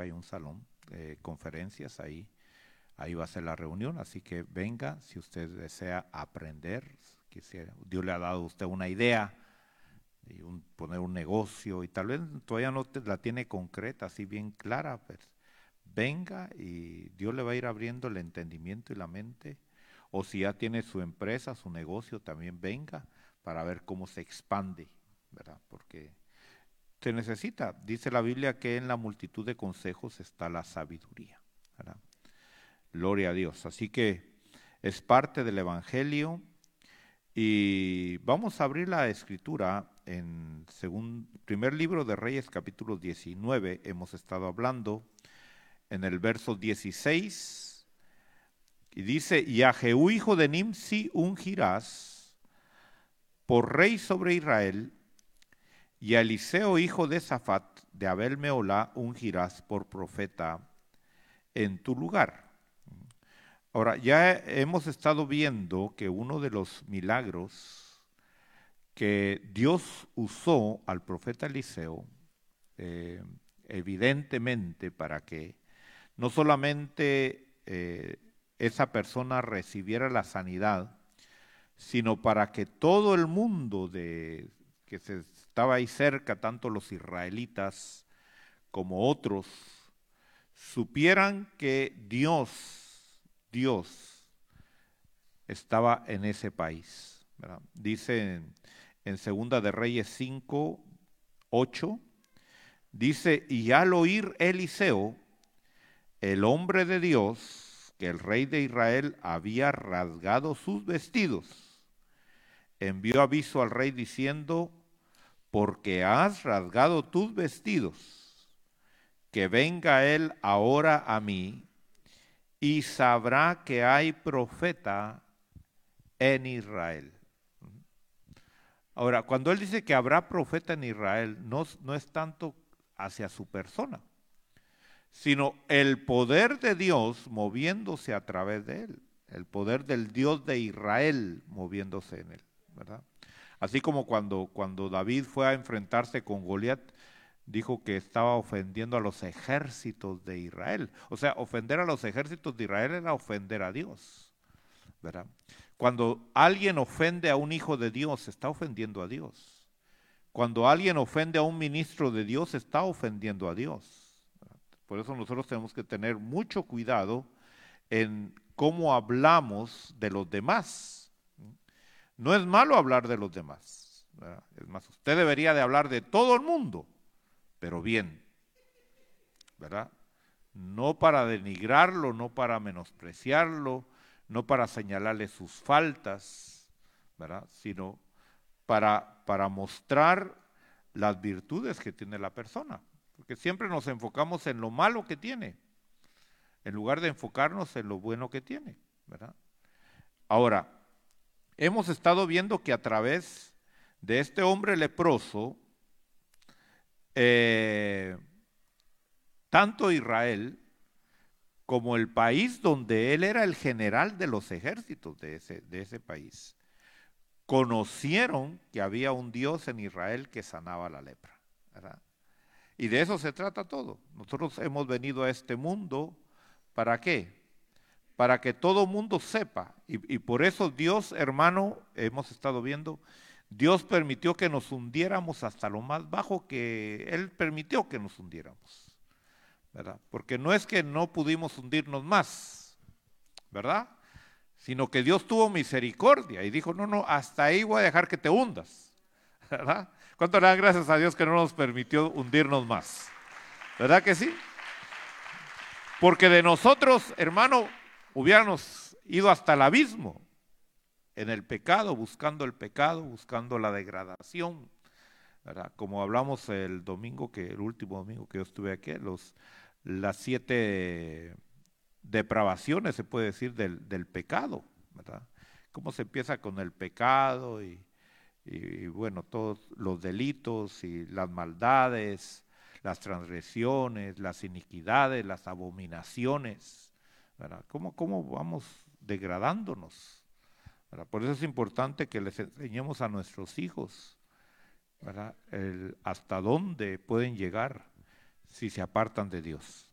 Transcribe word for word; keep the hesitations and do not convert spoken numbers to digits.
hay un salón de conferencias, ahí, ahí va a ser la reunión, así que venga si usted desea aprender, quisiera, Dios le ha dado a usted una idea, y un, poner un negocio y tal vez todavía no te, la tiene concreta, así bien clara, pues venga y Dios le va a ir abriendo el entendimiento y la mente. O si ya tiene su empresa, su negocio, también venga para ver cómo se expande, ¿verdad? Porque se necesita, dice la Biblia que en la multitud de consejos está la sabiduría, ¿verdad? Gloria a Dios. Así que es parte del Evangelio y vamos a abrir la escritura en según, primer libro de Reyes, capítulo diecinueve, hemos estado hablando en el verso dieciséis, y dice, y a Jehú hijo de Nimsi ungirás por rey sobre Israel, y a Eliseo hijo de Safat de Abel Meolá ungirás por profeta en tu lugar. Ahora, ya hemos estado viendo que uno de los milagros que Dios usó al profeta Eliseo, eh, evidentemente para que no solamente eh, esa persona recibiera la sanidad, sino para que todo el mundo de, que se estaba ahí cerca, tanto los israelitas como otros, supieran que Dios, Dios estaba en ese país, ¿verdad? Dice en, en Segunda de Reyes cinco, ocho, dice, y al oír Eliseo, el hombre de Dios, que el rey de Israel había rasgado sus vestidos, envió aviso al rey diciendo, porque has rasgado tus vestidos, que venga él ahora a mí y sabrá que hay profeta en Israel. Ahora, cuando él dice que habrá profeta en Israel, no, no es tanto hacia su persona, sino el poder de Dios moviéndose a través de él, el poder del Dios de Israel moviéndose en él, ¿verdad? Así como cuando, cuando David fue a enfrentarse con Goliat, dijo que estaba ofendiendo a los ejércitos de Israel. O sea, ofender a los ejércitos de Israel era ofender a Dios, ¿verdad? Cuando alguien ofende a un hijo de Dios, está ofendiendo a Dios. Cuando alguien ofende a un ministro de Dios, está ofendiendo a Dios. Por eso nosotros tenemos que tener mucho cuidado en cómo hablamos de los demás. No es malo hablar de los demás, ¿verdad? Es más, usted debería de hablar de todo el mundo, pero bien, ¿verdad? No para denigrarlo, no para menospreciarlo, no para señalarle sus faltas, ¿verdad? Sino para, para mostrar las virtudes que tiene la persona. Porque siempre nos enfocamos en lo malo que tiene, en lugar de enfocarnos en lo bueno que tiene, ¿verdad? Ahora, hemos estado viendo que a través de este hombre leproso, eh, tanto Israel como el país donde él era el general de los ejércitos de ese, de ese país, conocieron que había un Dios en Israel que sanaba la lepra, ¿verdad? Y de eso se trata todo. Nosotros hemos venido a este mundo, ¿para qué? Para que todo mundo sepa. Y, y por eso Dios, hermano, hemos estado viendo, Dios permitió que nos hundiéramos hasta lo más bajo que Él permitió que nos hundiéramos, ¿verdad? Porque no es que no pudimos hundirnos más, ¿verdad? Sino que Dios tuvo misericordia y dijo, no, no, hasta ahí voy a dejar que te hundas, ¿verdad? ¿Cuánto le dan gracias a Dios que no nos permitió hundirnos más? ¿Verdad que sí? Porque de nosotros, hermano, hubiéramos ido hasta el abismo, en el pecado, buscando el pecado, buscando la degradación, ¿verdad? Como hablamos el domingo, que el último domingo que yo estuve aquí, los, las siete depravaciones, se puede decir, del, del pecado, ¿verdad? Cómo se empieza con el pecado y, y, y bueno, todos los delitos y las maldades, las transgresiones, las iniquidades, las abominaciones, ¿verdad? ¿Cómo, cómo vamos degradándonos? ¿Verdad? Por eso es importante que les enseñemos a nuestros hijos, ¿verdad? El, hasta dónde pueden llegar si se apartan de Dios.